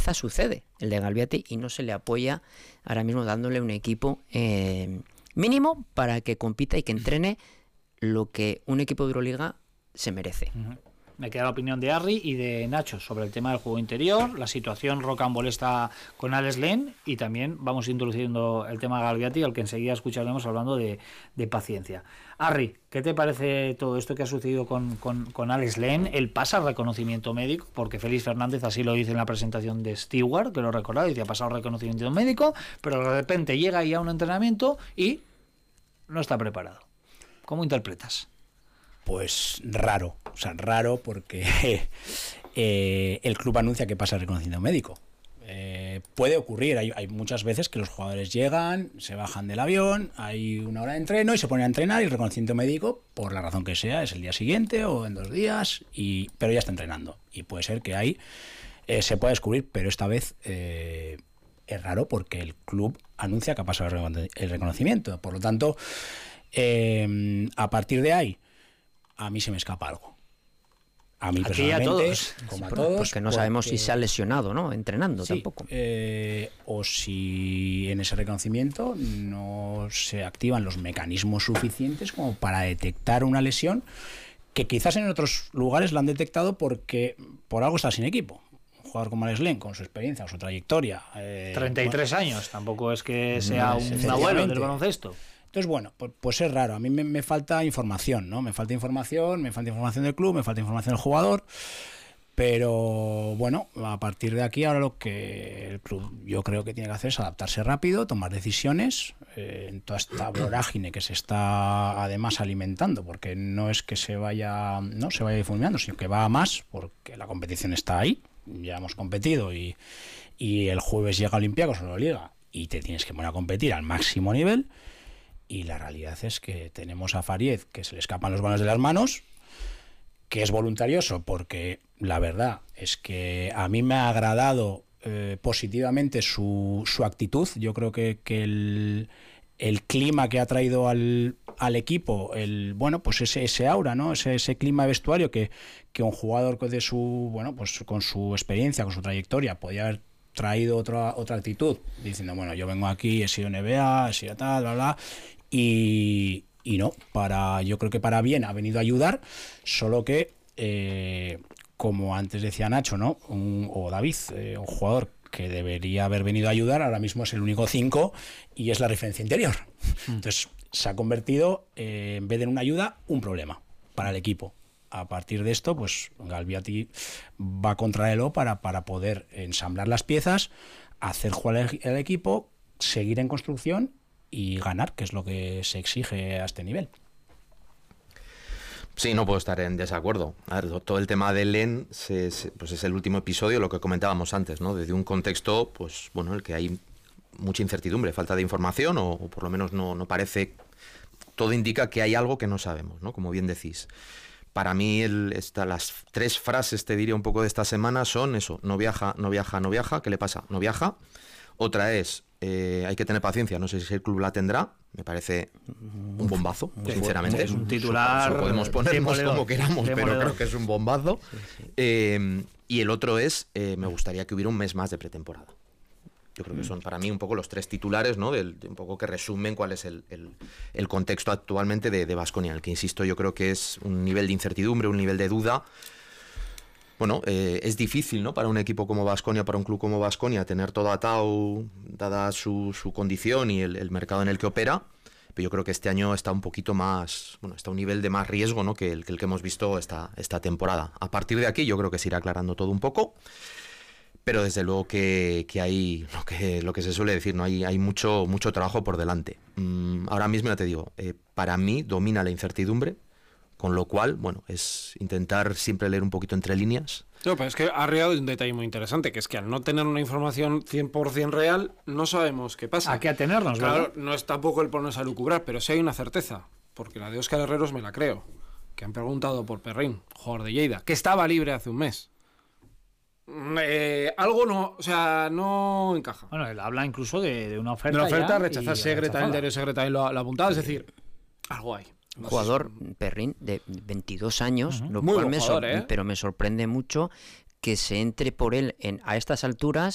Zaragoza sucede, el de Galviati, y no se le apoya ahora mismo dándole un equipo mínimo para que compita y que entrene lo que un equipo de Euroliga se merece. Me queda la opinión de Arri y de Nacho sobre el tema del juego interior, la situación rocambolesta con Alex Len, y también vamos introduciendo el tema Galviati, al que enseguida escucharemos hablando de paciencia. Arri, ¿qué te parece todo esto que ha sucedido con Alex Len? Él pasa reconocimiento médico, porque Félix Fernández así lo dice en la presentación de Stewart, que lo recordaba, dice ha pasado reconocimiento médico, pero de repente llega ahí a un entrenamiento y no está preparado. ¿Cómo interpretas? Pues raro, raro porque el club anuncia que pasa el reconocimiento médico. Puede ocurrir, hay muchas veces que los jugadores llegan, se bajan del avión, hay una hora de entreno y se ponen a entrenar, y el reconocimiento médico, por la razón que sea, es el día siguiente o en 2 días, pero ya está entrenando. Y puede ser que ahí se pueda descubrir, pero esta vez es raro porque el club anuncia que ha pasado el reconocimiento. Por lo tanto, a partir de ahí, a mí se me escapa algo. A mí personalmente, como a todos. Porque no sabemos si se ha lesionado, ¿no? Entrenando tampoco. O si en ese reconocimiento no se activan los mecanismos suficientes como para detectar una lesión que quizás en otros lugares la han detectado porque por algo está sin equipo. Un jugador como Alex Len, con su experiencia, con su trayectoria. 33 años, tampoco es que sea un abuelo del baloncesto. Entonces, bueno, pues es raro. A mí me falta información, ¿no? Me falta información del club, me falta información del jugador. Pero bueno, a partir de aquí, ahora lo que el club yo creo que tiene que hacer es adaptarse rápido, tomar decisiones en toda esta vorágine que se está además alimentando, porque no es que se vaya difuminando, sino que va a más, porque la competición está ahí. Ya hemos competido y el jueves llega Olympiacos o la Liga y te tienes que poner a competir al máximo nivel. Y la realidad es que tenemos a Fariez, que se le escapan los balones de las manos, que es voluntarioso, porque la verdad es que a mí me ha agradado positivamente su actitud. Yo creo que el clima que ha traído al equipo, pues ese aura, ¿no? Ese clima de vestuario que un jugador de con su experiencia, con su trayectoria, podía haber traído otra actitud, diciendo, bueno, yo vengo aquí, he sido NBA, he sido tal, bla, bla, y no, yo creo que para bien ha venido a ayudar, solo que, como antes decía Nacho, ¿no? O David, un jugador que debería haber venido a ayudar, ahora mismo es el único 5 y es la referencia interior. Entonces se ha convertido, en vez de en una ayuda, un problema para el equipo. A partir de esto, pues Galviati va contra el para poder ensamblar las piezas, hacer jugar el equipo, seguir en construcción y ganar, que es lo que se exige a este nivel. Sí, no puedo estar en desacuerdo. A ver, todo el tema de Len pues es el último episodio, lo que comentábamos antes, ¿no? Desde un contexto, pues bueno, el que hay mucha incertidumbre, falta de información, o por lo menos no parece. Todo indica que hay algo que no sabemos, ¿no? Como bien decís. Para mí las 3 frases, te diría un poco, de esta semana son eso: no viaja, no viaja, no viaja. ¿Qué le pasa? No viaja. Otra es, hay que tener paciencia, no sé si el club la tendrá. Me parece un bombazo, sinceramente. Es un titular. Lo podemos ponernos como queramos, pero creo que es un bombazo. Y el otro es, me gustaría que hubiera un mes más de pretemporada. Yo creo que son para mí un poco los 3 titulares, ¿no? Un poco que resumen cuál es el contexto actualmente de Baskonia, el que, insisto, yo creo que es un nivel de incertidumbre, un nivel de duda. Bueno, es difícil, ¿no? Para un equipo como Baskonia, para un club como Baskonia, tener todo atado, dada su condición y el mercado en el que opera. Pero yo creo que este año está un poquito más, está a un nivel de más riesgo, ¿no? que el que hemos visto esta temporada. A partir de aquí yo creo que se irá aclarando todo un poco. Pero desde luego que hay lo que se suele decir, ¿no? Hay mucho trabajo por delante. Ahora mismo ya te digo, para mí domina la incertidumbre, con lo cual, bueno, es intentar siempre leer un poquito entre líneas. No, pero es que ha reado un detalle muy interesante, que es que al no tener una información 100% real, no sabemos qué pasa. ¿A qué atenernos? Claro, ¿verdad? no es tampoco el ponerse a lucubrar, pero sí hay una certeza, porque la de Óscar Herreros me la creo, que han preguntado por Perrin, jugador de Lleida, que estaba libre hace un mes. Algo no encaja. Bueno, él habla incluso de una oferta. De una oferta, ya, rechazar Segre, el diario Segre también lo ha apuntado, es decir, algo hay. Un jugador, Perrin, de 22 años, lo Muy cual buen jugador, pero me sorprende mucho que se entre por él a estas alturas